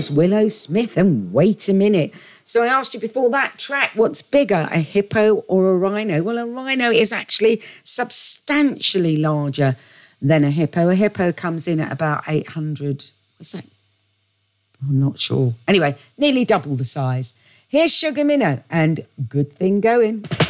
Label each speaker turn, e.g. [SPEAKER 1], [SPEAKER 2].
[SPEAKER 1] is Willow Smith, and wait a minute. So I asked you before that track, what's bigger, a hippo or a rhino? Well, a rhino is actually substantially larger than a hippo. A hippo comes in at about 800, what's that? I'm not sure. Anyway, nearly double the size. Here's Sugar Minnow and Good Thing Going.